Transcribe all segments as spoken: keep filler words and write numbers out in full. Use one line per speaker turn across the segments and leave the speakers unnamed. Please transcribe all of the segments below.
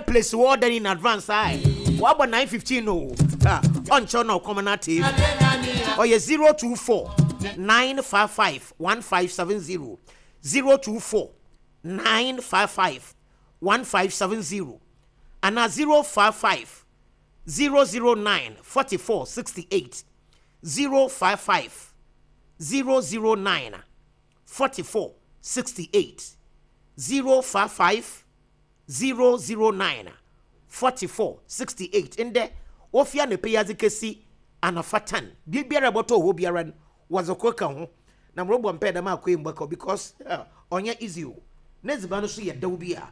place order in advance. I what about nine fifteen? No, on channel common team. Or you zero two four nine five five one five seven zero zero two four nine five five one five seven zero and a zero five five zero zero nine forty four sixty eight zero five five zero zero nine forty four sixty eight zero five five zero zero nine forty four sixty eight in there ofia ne peyazi kesi anafatan bibiara boto ho biara was a kweka ho na mrobo mpeda ma akwa mbaka because uh, onya easy o neziba no so ye daw bia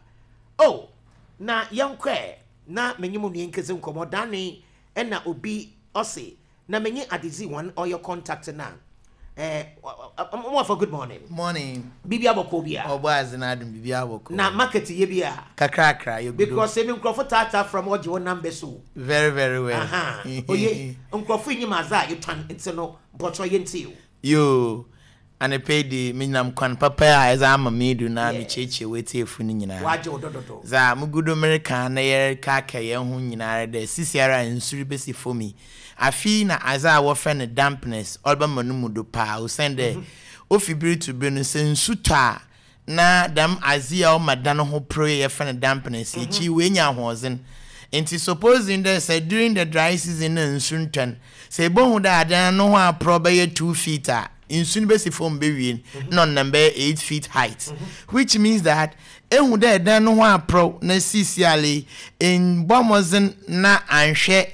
oh na yankwe na menyimu ne nkeze nkomo dane ena obi ose na menyi adizi one or your contact na eh mo for good morning
morning
bibi aboko bia
obazi na adum bibi aboko
na market ye bia
kakra kakra you
because say me nkrofo tata from what you number so
very very well
aha oye nkrofo nyi maza you turn into no but you nti
yo ane pedi minyam kwan papa ya eza ama medu na mi cheche weti efu ni nyina
waje odododo
za mugudo america na ye kaka ye hu nyina de sisiara nsuri besi fomi afi na aza wo fe ne dampness olba manumu do pa o sende mm -hmm. ofibiri to be no sensuta na dam azia o madano ho pro ye fe ne dampness mm -hmm. ye chi we nya hozen enti supposing that say during the dry season na nsuntan say bohu da adan no ho apro be two feet a insun besi form be win non number eight feet height mm -hmm. which means that ehu da dan no ho apro na sisiale in bomozen na anhwe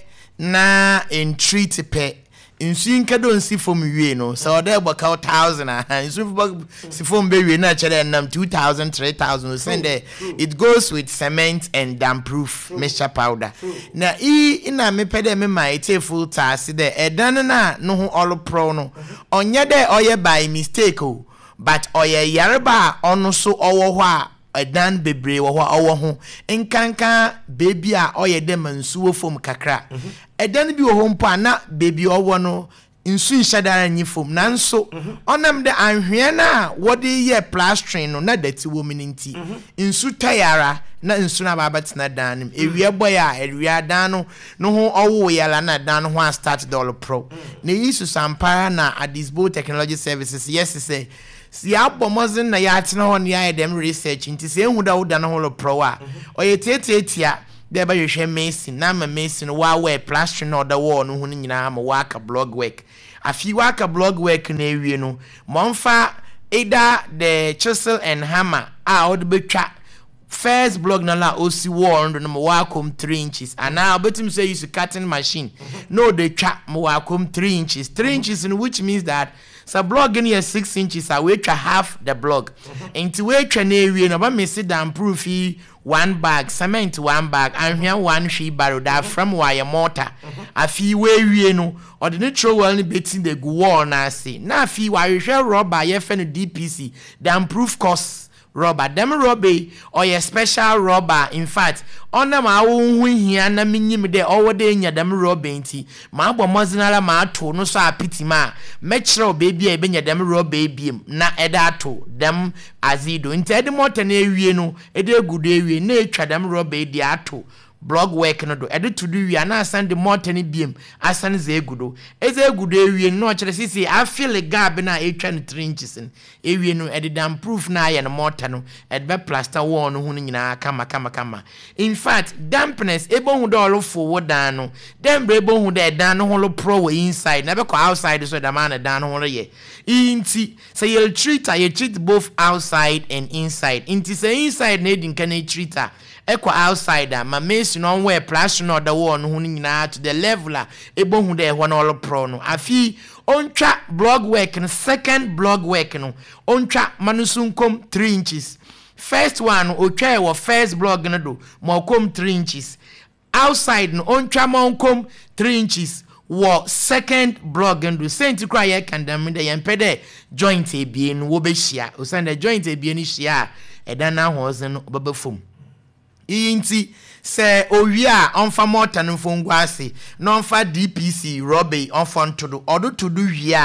na in treat pe insun ka don si form wie no so da gbaka one thousand insun si form be wie na chere nam two thousand three thousand send it goes with cement and damp proof mixture powder na i ina me pede me ma ite full task de edan na no ho all pro no onye de oye by mistake o but oye yareba ono so owo ho a edan bebre wo ho owo ho nkanka baby a oye de mansuo fom kakra edan bi wo ho mpo na baby owo no nsu nshadara nyi fom nanso onam de anhwe na wode ye plastering no na dati wo mininti nsu tayara na nsu na babati na danim ewie boy a ewie dan no no ho owo yala na dan no ho start dollar pro na yisu sampara na Adisbo Technology Services yes say si abomozin na ya atena ho ne dem research nti se ehu da wo da no ho pro a oye tietietia de ba yehwe mason na ma mason wa we plastering no da wall no hu nyina ma waka blog work afi waka blog work na ewie no monfa either the chisel and hammer a od betwa first blog na la osi wall no ma wakom three inches and now betim say use cutting machine no they twa ma wakom three inches three inches in which means that so blog in here six inches I we twa half the blog into we twa na ewie no ba me sit down proof one bag cement one bag and here one she barrel that from wire mortar afi we wie no or the natural well betting the wall na say na afi wire rubber ye fe no D P C the proof cost rubber dem rubber or your special rubber in fact on them a wo hia na menyim de owode nya dem rubber nti ma abo mozinala ma ato no so apiti ma mechiro baby e benya dem rubber ebiem na eda ato dem azido nti ede motor na ewie no ede gudo ewie na etwa dem rubber e di ato blog work no do ede to do wi na asan de motor ni biem asan ze egudo eze egudo ewie no kire sisi I feel gap na etwa no three inches ewie no ede dam proof na ya no motor no ede be plaster wall no hu nyina kama kama kama in fact dampness ebo hu do all forward dan no dem bre ebo hu de dan no ho pro we inside na be ko outside so da man dan no ho ye inti say you treat you treat both outside and inside inti say inside na edin kan treater ekwa outsider ma mesi no we plaster no the wall no hu nyina to the level a ebo hu de ho no all pro no afi ontwa blog work no second blog work no ontwa manusunkom three inches first one otwa wo first blog no do mo kom three inches outside no ontwa monkom three inches wo second blog and do sent cry ye can dem de yempede joint ebie no wo be hia o send joint ebie ni hia edana hozen no babafom inti se owia onfa mortar no fongwa ase no onfa D P C robe onfa ntodo odo to do hia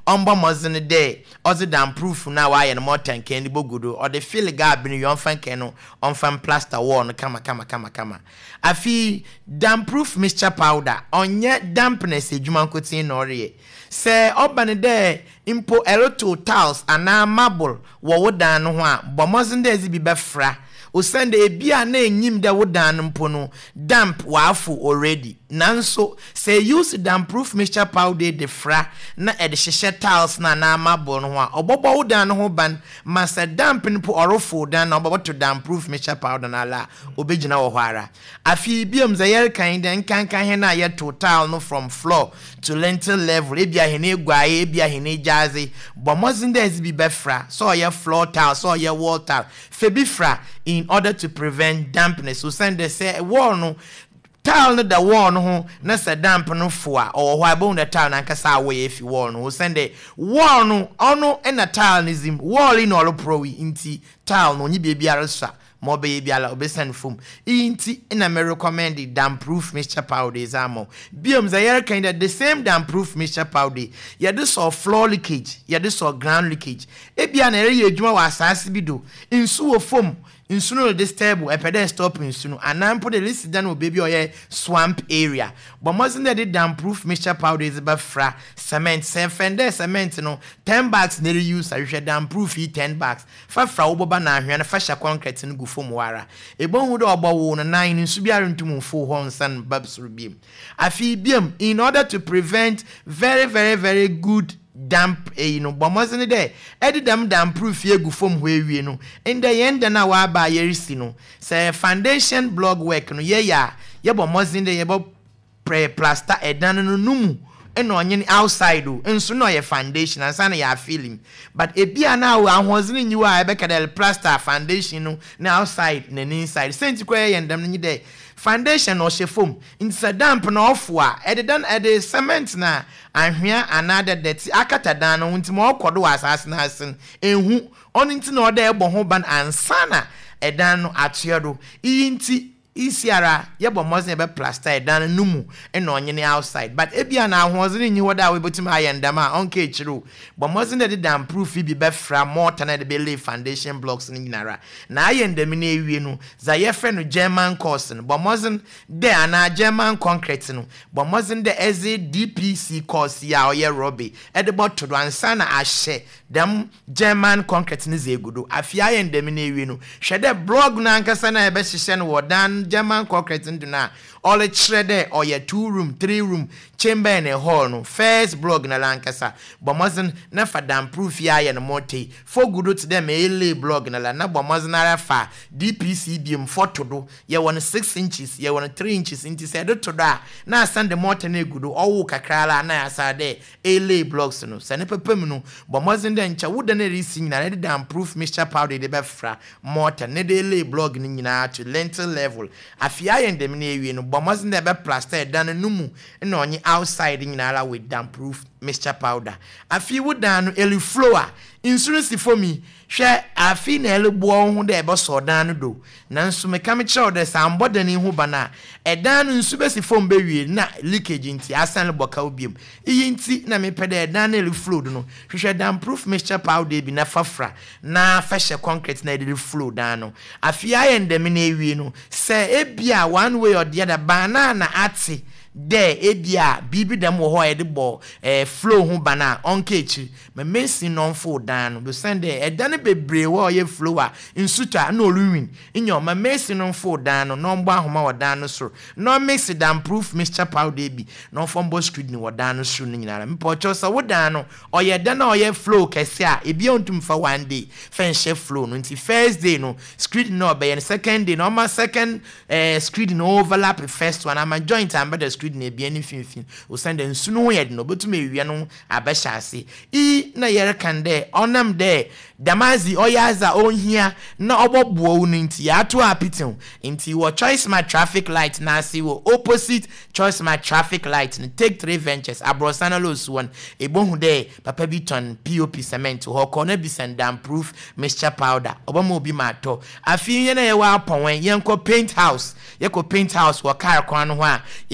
omba mozin de ozi damp proof na wa ye no more ten can bogudo or the feel gap bin yon fan keno on fan plaster wall no kama kama kama kama afi damp proof mixture powder onye dampness ejuma nkotin no re se obane de impo eroto tiles ana marble wo wodan no ho a bomozin de ezi bi befra o send e bia na enyim de wodan mpo no damp wafu already nanso say use damp proof mixture powder de fra na e de hyehyɛ tiles na na marble no ho a obobo wodan no ho ban masa damp npo orofo dan na obobo to damp proof mixture powder na la obegina wo hwara afi biam zayel kan de nkankan he na ye total no from floor to lintel level e bia he na egwae e bia he na jaze bomozin de ezi bi befra so ye floor tile so ye wall tile febi fra in order to prevent dampness. So send the say wall no tile no the wall no na say damp no foa or why bone the tile na kasa away if you wall no send the wall no ono and the tile nizim wall in all pro inti tile no nyi bia arsa mo be bia la obesen fom inti na me recommend the damp proof mixture powder is amo biom za yer kind the same damp proof mixture powder ya this so floor leakage ya this so ground leakage e bia na ere adwuma wa asase bi do insu wo fom insuno de stable e pede stop insuno anampo de list dan obebi oye swamp area but must na de damp proof mixture powder is ba fra cement seven cement no ten bags na use ahwe damp proof e ten bags fa fra oboba na ahwe na fa sha concrete no gufom wara e bon hu de obowo no nine nsu bi arentum fo ho nsan babs rubim afi biam in order to prevent very very very good damp eh, you know bomozin de edi dem damp proof ye gu fom ho ewie no inde yenda na wa ba yerisi no say foundation block work no ye ya ye bomozin de ye bo pre plaster edan no numu eno onye outside o enso no ye foundation ansa na ya film but ebia na wo ahozin nyi wa e be kadel plaster foundation no na outside na inside senti kwa ye ndam nyi de foundation or she foam in damp na ofwa edidan edi cement na ahwea another dirty akata dan no ntimo okodo asase na asen enhu on nti na oda ebo ho ban ansana edan no atoedo inti isiara yebo mozen be plaster edan numu eno onye outside but ebia na ahozin nyi woda we botim ayendam a onka echiro but mozen de damp proof bi be fra mortar na de be lay foundation blocks ni nyinara na ayendam na ewie no za ye fe no German course no but mozen de ana German concrete no but mozen de eze D P C course ya oye robe e de bot to ansa na ahye dem German concrete ni zegudo afia ayendam na ewie no hwe de blog na ankasa na e be hye no wodan German concrete into na all a shredder or your two room, three room chamber and a hall no first blog na lankasa bomazin na fa damp proof ya ya no mote for good to them a lay blog na la na bomazin na fa D P C B M photo do ya one six inches ya one three inches into said to da na send the mortar na gudo owo kakra na asade a lay blocks no sane pepem no bomazin de ncha wood na risi na de damp proof mixture powder de be fra mortar na de lay blog ni nyina to lintel level afia yendem na ewie no bomazin de be plaster dan numu na onye outside nyinara with damp proof mixture powder afi wodan no eli flower insurance for me hwe afi na eli bo ho de be so dan no do nanso me kam kire de samboda ni hu bana edan no nsu be si fom be wie na leakage nti asan boka obiem iyi nti na me pede edan na eli flow do no hwe damp proof mixture powder bi na fafra na fashe concrete na eli flow dan no afi ayendem na ewie no se ebia one way or the other banana ati de ebia bibi dem wo ho e de bo eh flow hu bana onka echi me mesi non fo dan no be send e edan bebre wo ye flow a insuta na oluwin inyo ma mesi non fo dan no no mbo ahoma wo dan no so no mix damp proof mixture powder bi no fombo screen ni wo dan no so ni nyinara me po cho so wo dan no oye dan na oye flow kese a ebia ontum fa one day fen she flow no nti first day no screen no be second day no ma second eh screen no overlap the first one am joint am be the screen na bia ni finfin o send nsu no yed no betum ewie no abehya ase I na yere kan de onam de damazi oyaza onhia na obobuo no nti ya to apitin nti wo choice my traffic light na see wo opposite choice my traffic light no take three ventures abrosana los one ebohu de papa biton P O P cement ho ko na bi send damp proof mixture powder obama obi mato afi ye na ye wa pon yen ko paint house ye ko paint house wo car kwan ho a ye benya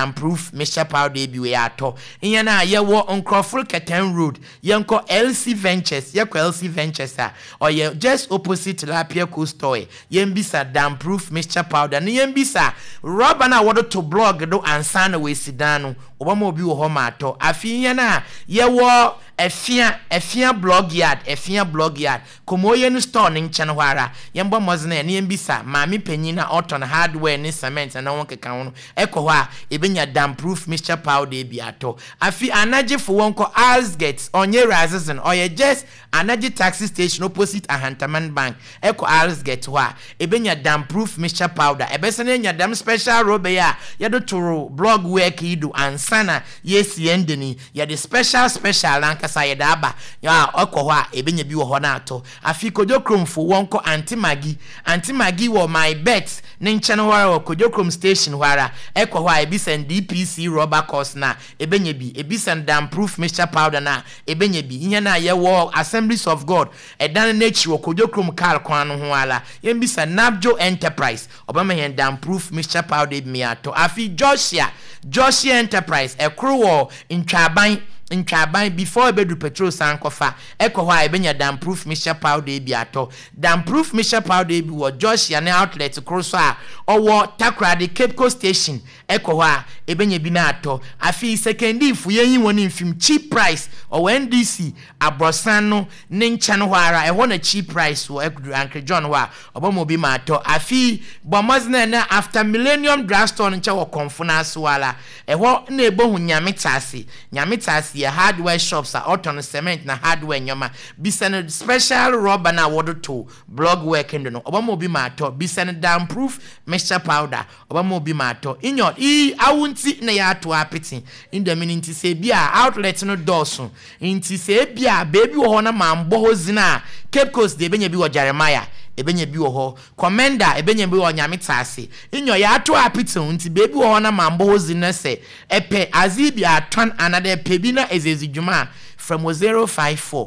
damproof mixture powder bi we ato nya na ye wo Nkroful Ketan Road yenko L C Ventures ye ko L C Ventures a oye just opposite Tilapia Co store yembisa damproof mixture powder ne yembisa rubber na wodo to blog do ansa na we sidano obama obi wo ho ma ato afi nya na ye wo efia efia blog yard efia blog yard komo ye no store ne nche no hwara yembo mozna ne yembisa maami panyin na auton hardware ne cement na won keka won ekọ ho a ebenya damproof mixture powder bi ato afi anaje fo wonko Alsgate onye razzen oye just anaje taxi station opposite Ahantaman Bank ekọ Alsgate ho a ebenya damproof mixture powder ebese na nya dam special robe ya yedo toro blog work idu ansana yes yendeni ye the special special ankasa ye da aba ya ekọ ho a ebenya bi wo ho na ato afi kodokrom fo wonko anti magi anti magi wo my bet ne nche no hwara kodokrom station hwara ekọ ho a ebisen D P C rubber course na ebenye bi ebisen damproof mixture powder na ebenye bi ihe na ye wo Assemblies of God edan na chi wo kodokrom kal kwan no ho ala yembisa Nabjo Enterprise obama hen damproof mixture powder mi ato afi Joshua Joshua Enterprise ekro wo ntwaban ntwaban before bedu petrol sankofa ekọ ho a ebenya damproof mixture powder bi ato damproof mixture powder bi wo Joshua na outlet cross a owo Takrade Cape Coast station ekọ ho a ebenya bi na ato afi sekendi fu yen woni mfim cheap price owo N D C abrosan no ne ncha no hwara e ho na cheap price wo ekudu Uncle John ho a obomo bi ma ato afi bomozna na after Millennium Drugstore ncha wo konfuna aswala e ho na ebohu nyametase nyametase hardware shops are out on cement na hardware nyoma bisane special rubber na wodo to blog work endo no obama obi ma to bisane damproof mixture powder obama obi ma to inyo i awunti na ya to apeti in the meaning to say bia outlet no doso inti say bia baby wo na mambo hozina Cape Coast de benye bi wo Jeremiah ebenye bi wo ho commander ebenye bi wo nyametase inyo ya to apiti unti baby wo na mambo hozina se epe azibi aton another pebi na ezezijuma from zero five four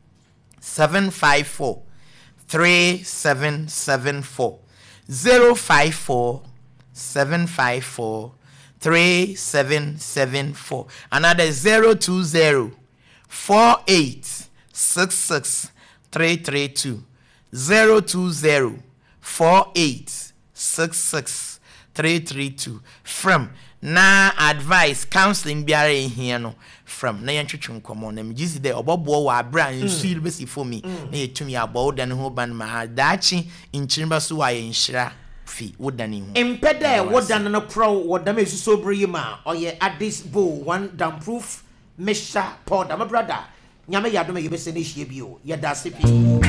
seven five four three seven seven four zero five four seven five four three seven seven four another zero two zero four eight six six three three two zero two zero four eight six six three three two from na advice counseling biara ehia no from na yantwetwe nkomo na mjisi de obobo wa abra nsu besi for me na yetumi abo da ne ho ban ma daachi nchirimba so wa yenhira fi wodane ho
impede wodane no pro wodame suso brima oye Addis Bow one damproof mixture powder my brother nyame yadome yebese ne hie bio yeda sepi